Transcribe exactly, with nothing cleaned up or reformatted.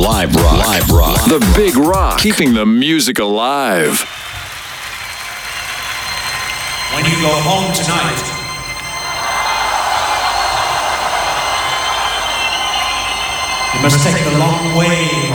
Live rock. Live rock. The Big Rock. Keeping the music alive. When you go home tonight, you must take the long way